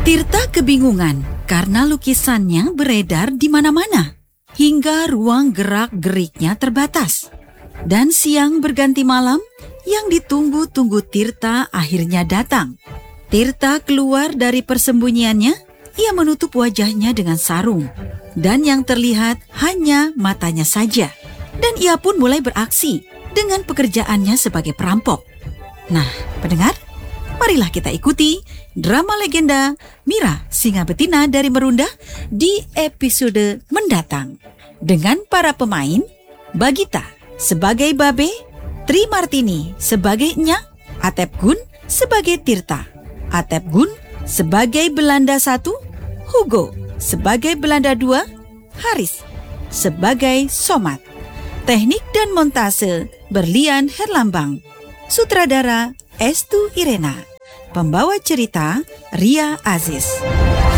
Tirta kebingungan karena lukisannya beredar di mana-mana, hingga ruang gerak-geriknya terbatas. Dan siang berganti malam, yang ditunggu-tunggu Tirta akhirnya datang. Tirta keluar dari persembunyiannya, ia menutup wajahnya dengan sarung. Dan yang terlihat hanya matanya saja. Dan ia pun mulai beraksi dengan pekerjaannya sebagai perampok. Nah, pendengar, marilah kita ikuti drama legenda Mira Singa Betina dari Merunda di episode mendatang. Dengan para pemain, Bagita sebagai Babe, Tri Martini sebagai Nya, Atep Gun sebagai Tirta, Atep Gun sebagai Belanda 1, Hugo sebagai Belanda 2, Haris sebagai Somat. Teknik dan montase Berlian Herlambang. Sutradara Estu Irena. Pembawa cerita Ria Aziz.